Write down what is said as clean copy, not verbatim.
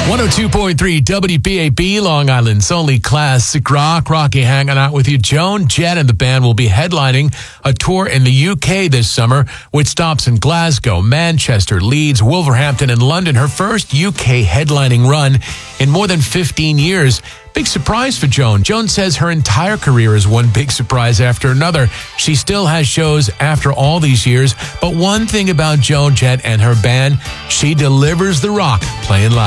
102.3 WBAB, Long Island's only classic rock. Rocky hanging out with you. Joan Jett and the band will be headlining a tour in the UK this summer, with stops in Glasgow, Manchester, Leeds, Wolverhampton, and London. Her first UK headlining run in more than 15 years. Big surprise for Joan. Joan says her entire career is one big surprise after another. She still has shows after all these years, but one thing about Joan Jett and her band, she delivers the rock playing live.